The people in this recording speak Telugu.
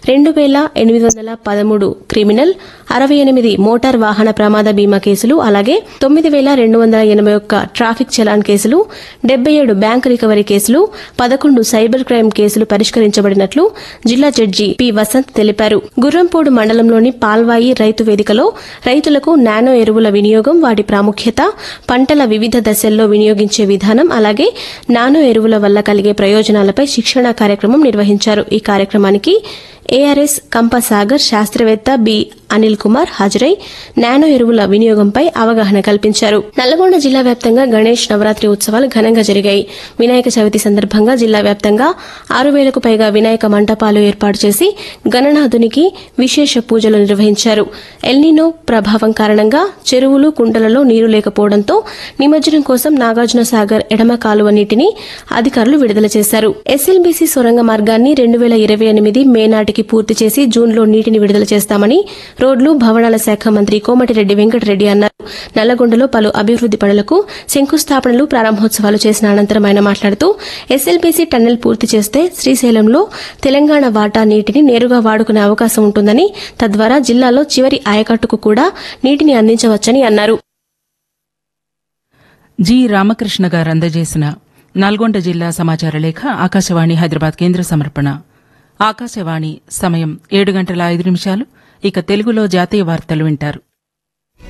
2813 క్రిమినల్, 68 మోటార్ వాహన ప్రమాద బీమా కేసులు, అలాగే 9281 ట్రాఫిక్ చలాన్ కేసులు, 77 బ్యాంకు రికవరీ కేసులు, 11 సైబర్ క్రైమ్ కేసులు పరిష్కరించబడినట్లు జిల్లా జడ్జి పి వసంత్ తెలిపారు. గుర్రంపోడు మండలంలోని పాల్వాయి రైతు వేదికలో రైతులకు నానో ఎరువుల వినియోగం, వాటి ప్రాముఖ్యత, పంటల వివిధ దశల్లో వినియోగించే విధానం, అలాగే నానో ఎరువుల వల్ల కలిగే ప్రయోజనాలపై శిక్షణా కార్యక్రమం నిర్వహించారు. ఈ కార్యక్రమానికి ఏఆర్ఎస్ కంపసాగర్ శాస్త్రవేత్త బి అనిల్ కుమార్ హాజరై నానో ఎరువుల వినియోగంపై అవగాహన కల్పించారు. నల్లగొండ జిల్లా వ్యాప్తంగా గణేష్ నవరాత్రి ఉత్సవాలు ఘనంగా జరిగాయి. వినాయక చవితి సందర్భంగా జిల్లా వ్యాప్తంగా 6000కు పైగా వినాయక మంటపాలు ఏర్పాటు చేసి గణనాథునికి విశేష పూజలు నిర్వహించారు. ఎల్నినో ప్రభావం కారణంగా చెరువులు, కుంటలలో నీరు లేకపోవడంతో నిమజ్జనం కోసం నాగార్జున సాగర్ ఎడమ కాలువ నీటిని అధికారులు విడుదల చేశారు. ఎస్ఎల్బీసీ సొరంగ మార్గాన్ని 2028 మే నాటికి పూర్తి చేసి జూన్లో నీటిని విడుదల చేస్తామని రోడ్లు, భవనాల శాఖ మంత్రి కోమటిరెడ్డి వెంకటరెడ్డి అన్నారు. నల్లగొండలో పలు అభివృద్ది పనులకు శంకుస్థాపనలు, ప్రారంభోత్సవాలు చేసిన అనంతరం ఆయన మాట్లాడుతూ ఎస్ఎల్బీసీ టన్నెల్ పూర్తి చేస్తే శ్రీశైలంలో తెలంగాణ వాటా నీటిని నేరుగా వాడుకునే అవకాశం ఉంటుందని, తద్వారా జిల్లాలో చివరి ఆయకట్టుకు కూడా నీటిని అందించవచ్చని అన్నారు. జి రామకృష్ణ గారు అందజేసిన నల్గొండ జిల్లా సమాచార లేఖ ఆకాశవాణి హైదరాబాద్ కేంద్ర సమర్పణ. ఆకాశవాణి సమయం 7:05. ఇక తెలుగులో జాతీయ వార్తలు వింటారు.